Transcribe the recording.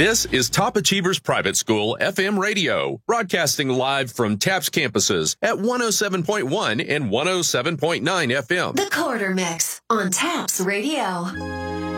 This is Top Achievers Private School FM radio, broadcasting live from TAPS campuses at 107.1 and 107.9 FM. The Quarter Mix on TAPS Radio.